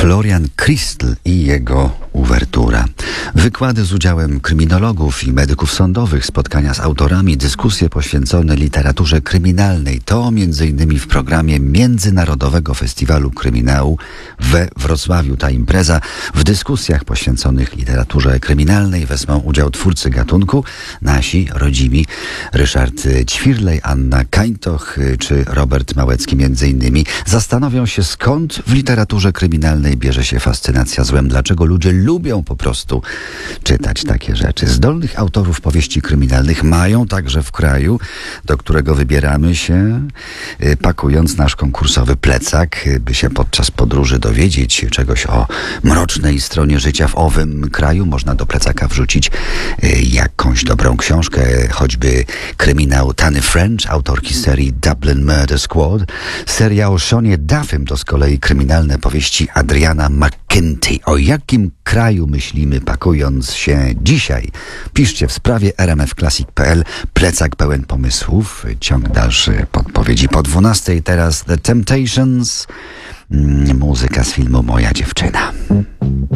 Florian Christl i jego uwertura. Wykłady z udziałem kryminologów i medyków sądowych, spotkania z autorami, dyskusje poświęcone literaturze kryminalnej. To m.in. w programie Międzynarodowego Festiwalu Kryminału we Wrocławiu. Ta impreza. W dyskusjach poświęconych literaturze kryminalnej wezmą udział twórcy gatunku, nasi rodzimi, Ryszard Ćwirlej, Anna Kańtoch czy Robert Małecki m.in. Zastanowią się, skąd w literaturze kryminalnej bierze się fascynacja złem, dlaczego ludzie lubią po prostu czytać takie rzeczy. Zdolnych autorów powieści kryminalnych mają także w kraju, do którego wybieramy się, pakując nasz konkursowy plecak, by się podczas podróży dowiedzieć czegoś o mrocznej stronie życia w owym kraju. Można do plecaka wrzucić jakąś dobrą książkę, choćby kryminał Tany French, autorki serii Dublin Murder Squad. Seria o Seanie Duffym to z kolei kryminalne powieści Adriana McKinty. O jakim kraju myślimy, pakując się dzisiaj? Piszcie w sprawie rmfclassic.pl. Plecak pełen pomysłów. Ciąg dalszy podpowiedzi po 12:00. Teraz The Temptations. Muzyka z filmu Moja dziewczyna.